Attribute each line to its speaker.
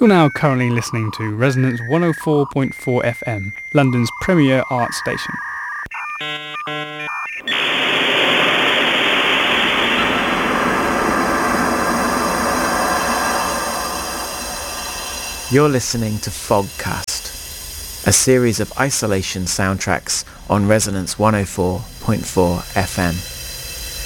Speaker 1: You're now currently listening to Resonance 104.4 FM, London's premier art station.
Speaker 2: You're listening to Fogcast, a series of isolation soundtracks on Resonance 104.4 FM.